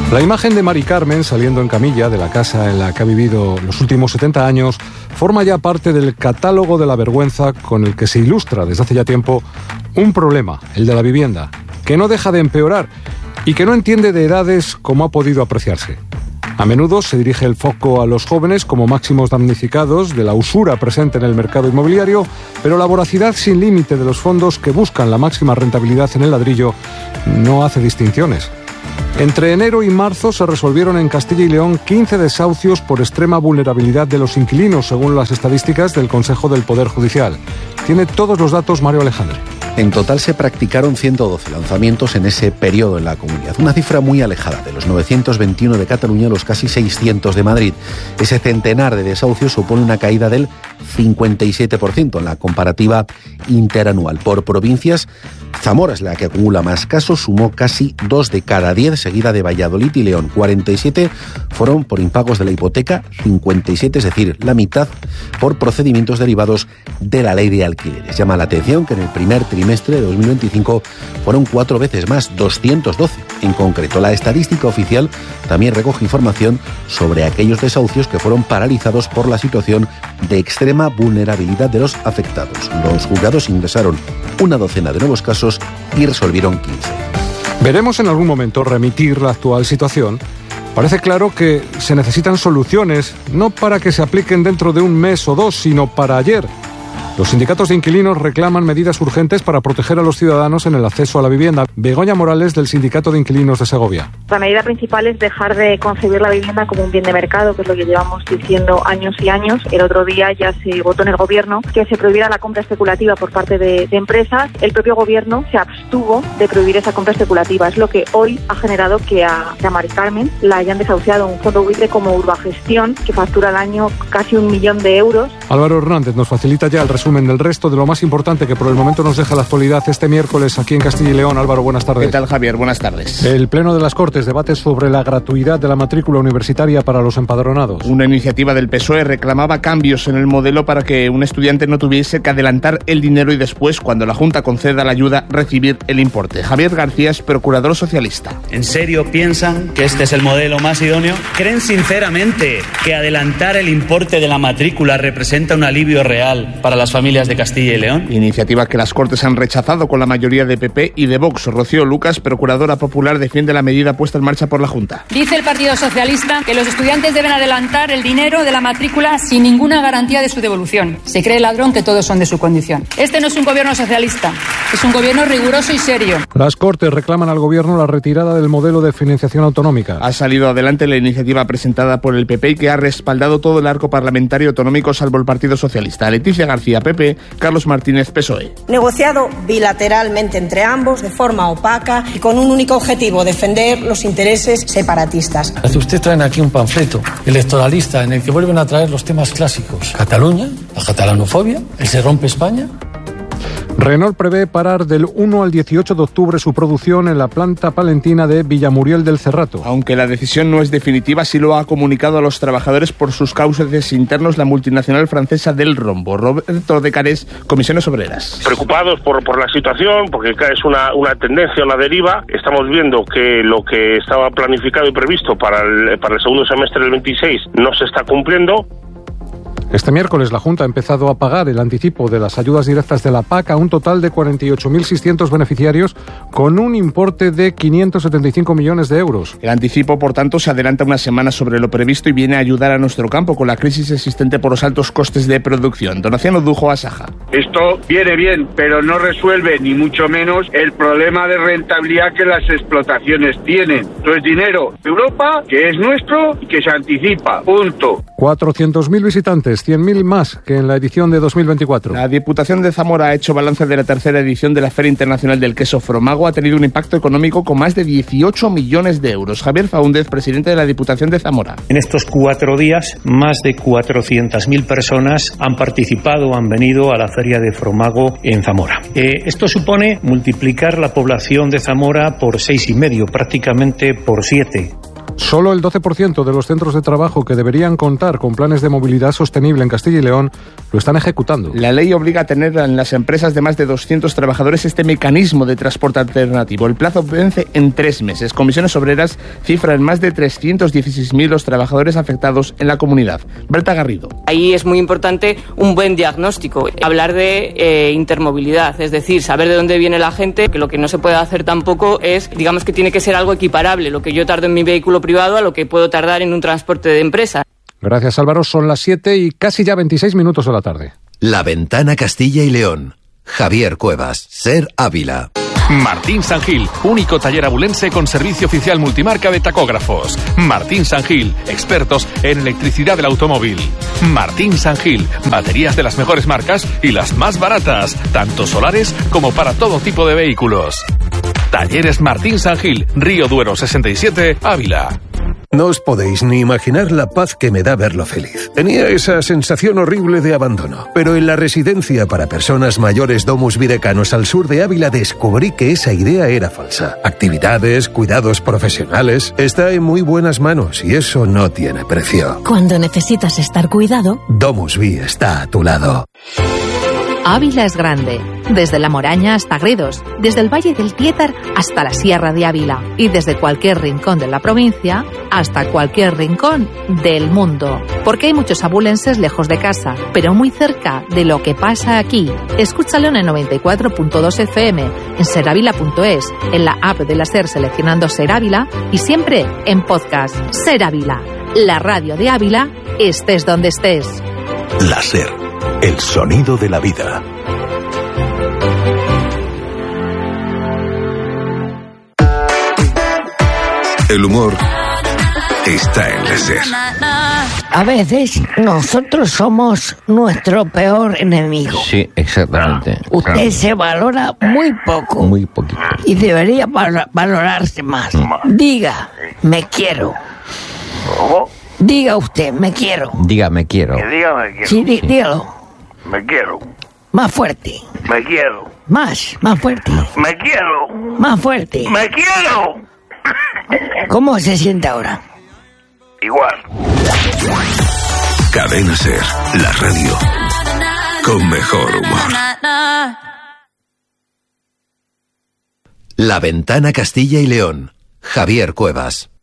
La imagen de Mari Carmen saliendo en camilla de la casa en la que ha vivido los últimos 70 años forma ya parte del catálogo de la vergüenza con el que se ilustra desde hace ya tiempo un problema, el de la vivienda, que no deja de empeorar y que no entiende de edades como ha podido apreciarse. A menudo se dirige el foco a los jóvenes como máximos damnificados de la usura presente en el mercado inmobiliario, pero la voracidad sin límite de los fondos que buscan la máxima rentabilidad en el ladrillo no hace distinciones. Entre enero y marzo se resolvieron en Castilla y León 15 desahucios por extrema vulnerabilidad de los inquilinos, según las estadísticas del Consejo del Poder Judicial. Tiene todos los datos Mario Alejandre. En total se practicaron 112 lanzamientos en ese periodo en la comunidad, una cifra muy alejada de los 921 de Cataluña a los casi 600 de Madrid. Ese centenar de desahucios supone una caída del 57% en la comparativa interanual. Por provincias, Zamora es la que acumula más casos, sumó casi 2 de cada 10, seguida de Valladolid y León. 47 fueron por impagos de la hipoteca, 57, es decir, la mitad, por procedimientos derivados de la ley de alquileres. Llama la atención que en el primer trimestre de 2025 fueron 4 veces más, 212 en concreto. La estadística oficial también recoge información sobre aquellos desahucios que fueron paralizados por la situación de extrema vulnerabilidad de los afectados. Los juzgados ingresaron una docena de nuevos casos y resolvieron 15. Veremos en algún momento remitir la actual situación. Parece claro que se necesitan soluciones, no para que se apliquen dentro de un mes o dos, sino para ayer. Los sindicatos de inquilinos reclaman medidas urgentes para proteger a los ciudadanos en el acceso a la vivienda. Begoña Morales, del Sindicato de Inquilinos de Segovia. La medida principal es dejar de concebir la vivienda como un bien de mercado, que es lo que llevamos diciendo años y años. El otro día ya se votó en el Gobierno que se prohibiera la compra especulativa por parte de empresas. El propio Gobierno se abstuvo de prohibir esa compra especulativa. Es lo que hoy ha generado que a Mari Carmen la hayan desahuciado un fondo buitre como Urbagestión, que factura al año casi 1 millón de euros. Álvaro Hernández nos facilita ya el resumen del resto de lo más importante que por el momento nos deja la actualidad este miércoles aquí en Castilla y León. Álvaro, buenas tardes. ¿Qué tal, Javier? Buenas tardes. El Pleno de las Cortes debate sobre la gratuidad de la matrícula universitaria para los empadronados. Una iniciativa del PSOE reclamaba cambios en el modelo para que un estudiante no tuviese que adelantar el dinero y después, cuando la Junta conceda la ayuda, recibir el importe. Javier García es procurador socialista. ¿En serio piensan que este es el modelo más idóneo? ¿Creen sinceramente que adelantar el importe de la matrícula representa un alivio real para las familias de Castilla y León? Iniciativa que las Cortes han rechazado con la mayoría de PP y de Vox. Rocío Lucas, procuradora popular, defiende la medida puesta en marcha por la Junta. Dice el Partido Socialista que los estudiantes deben adelantar el dinero de la matrícula sin ninguna garantía de su devolución. Se cree el ladrón que todos son de su condición. Este no es un gobierno socialista, es un gobierno riguroso y serio. Las Cortes reclaman al Gobierno la retirada del modelo de financiación autonómica. Ha salido adelante la iniciativa presentada por el PP y que ha respaldado todo el arco parlamentario autonómico salvo el Partido Socialista. Leticia García, PP, Carlos Martínez, PSOE. Negociado bilateralmente entre ambos, de forma opaca y con un único objetivo: defender los intereses separatistas. Ustedes traen aquí un panfleto electoralista en el que vuelven a traer los temas clásicos. Cataluña, la catalanofobia, el se rompe España. Renault prevé parar del 1 al 18 de octubre su producción en la planta palentina de Villamuriel del Cerrato. Aunque la decisión no es definitiva, sí lo ha comunicado a los trabajadores por sus cauces internos la multinacional francesa del rombo. Roberto de Carés, Comisiones Obreras. Preocupados por la situación, porque es una tendencia, una deriva. Estamos viendo que lo que estaba planificado y previsto para el segundo semestre del 26 no se está cumpliendo. Este miércoles la Junta ha empezado a pagar el anticipo de las ayudas directas de la PAC a un total de 48.600 beneficiarios con un importe de 575 millones de euros. El anticipo, por tanto, se adelanta una semana sobre lo previsto y viene a ayudar a nuestro campo con la crisis existente por los altos costes de producción. Donaciano Dujo, Asaja. Esto viene bien, pero no resuelve ni mucho menos el problema de rentabilidad que las explotaciones tienen. Esto es dinero de Europa, que es nuestro y que se anticipa. Punto. 400.000 visitantes, 100.000 más que en la edición de 2024. La Diputación de Zamora ha hecho balance de la tercera edición de la Feria Internacional del Queso Fromago. Ha tenido un impacto económico con más de 18 millones de euros. Javier Faúndez, presidente de la Diputación de Zamora. En estos 4 días, más de 400.000 personas han participado, han venido a la Feria de Fromago en Zamora. Esto supone multiplicar la población de Zamora por 6,5, prácticamente por 7. Solo el 12% de los centros de trabajo que deberían contar con planes de movilidad sostenible en Castilla y León lo están ejecutando. La ley obliga a tener en las empresas de más de 200 trabajadores este mecanismo de transporte alternativo. El plazo vence en 3 meses. Comisiones Obreras cifra en más de 316.000 los trabajadores afectados en la comunidad. Berta Garrido. Ahí es muy importante un buen diagnóstico. Hablar de intermovilidad, es decir, saber de dónde viene la gente, que lo que no se puede hacer tampoco es, digamos que tiene que ser algo equiparable. Lo que yo tardo en mi vehículo privado a lo que puedo tardar en un transporte de empresa. Gracias, Álvaro. Son las 7 y casi ya 26 minutos de la tarde. La Ventana Castilla y León. Javier Cuevas, Ser Ávila. Martín San Gil, único taller abulense con servicio oficial multimarca de tacógrafos. Martín San Gil, expertos en electricidad del automóvil. Martín San Gil, baterías de las mejores marcas y las más baratas, tanto solares como para todo tipo de vehículos. Talleres Martín San Gil, Río Duero 67, Ávila. No os podéis ni imaginar la paz que me da verlo feliz. Tenía esa sensación horrible de abandono, pero en la residencia para personas mayores Domus Videcanos al sur de Ávila descubrí que esa idea era falsa. Actividades, cuidados profesionales, está en muy buenas manos y eso no tiene precio. Cuando necesitas estar cuidado, Domus Vi está a tu lado. Ávila es grande, desde La Moraña hasta Gredos, desde el Valle del Tiétar hasta la Sierra de Ávila y desde cualquier rincón de la provincia hasta cualquier rincón del mundo. Porque hay muchos abulenses lejos de casa, pero muy cerca de lo que pasa aquí. Escúchalo en el 94.2 FM, en serávila.es, en la app de la SER seleccionando Ser Ávila y siempre en podcast. Ser Ávila, la radio de Ávila, estés donde estés. La SER. El sonido de la vida. El humor está en la SER. A veces nosotros somos nuestro peor enemigo. Sí, exactamente. Usted se valora muy poco. Muy poquito. Y debería valorarse más. Diga, me quiero. Diga usted, me quiero. Diga, me quiero. Que diga, me quiero. Sí, dígalo. Me quiero. Más fuerte. Me quiero. Más fuerte. Me quiero. Más fuerte. Me quiero. ¿Cómo se siente ahora? Igual. Cadena SER, la radio con mejor humor. La Ventana Castilla y León. Javier Cuevas.